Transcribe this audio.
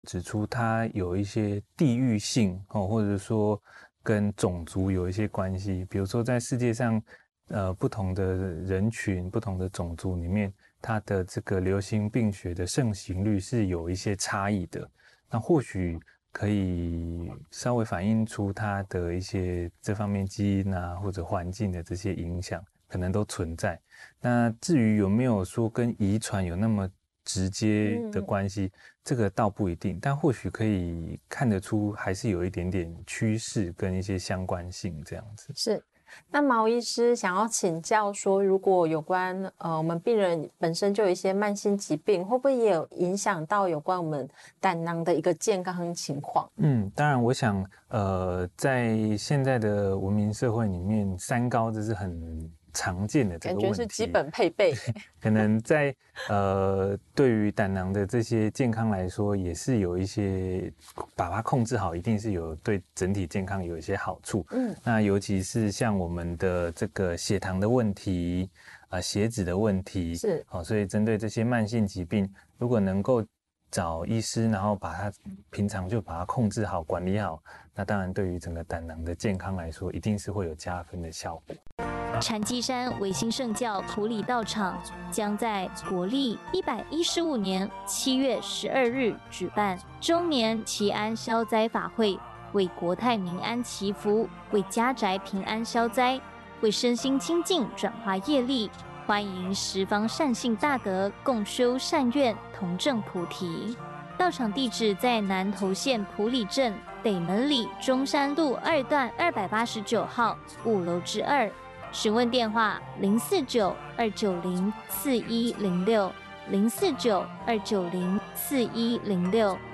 指出它有一些地域性或者说跟种族有一些关系。比如说在世界上，不同的人群、不同的种族里面，它的这个流行病学的盛行率是有一些差异的。那或许可以稍微反映出它的一些这方面基因啊，或者环境的这些影响，可能都存在。那至于有没有说跟遗传有那么直接的关系，这个倒不一定，但或许可以看得出还是有一点点趋势跟一些相关性这样子。 是。那毛医师想要请教说，如果有关我们病人本身就有一些慢性疾病，会不会也有影响到有关我们胆囊的一个健康情况？ 当然我想在现在的文明社会里面，三高这是很常见的这个问题， 感觉是基本配备。 可能在对于胆囊的这些健康来说，也是有一些把它控制好，一定是有对整体健康有一些好处。那尤其是像我们的这个血糖的问题血脂的问题是所以针对这些慢性疾病，如果能够找医师，然后把它平常就把它控制好、管理好，那当然对于整个胆囊的健康来说，一定是会有加分的效果。 禅机山维新圣教埔里道场将在国历115年7月12日举办周年祈安消灾法会，为国泰民安祈福，为家宅平安消灾，为身心清净转化业力。欢迎十方善信大德共修善愿，同证菩提。道场地址在南投县埔里镇北门里中山路2段289号5楼之2。询问电话049-290-4106，049-290-4106。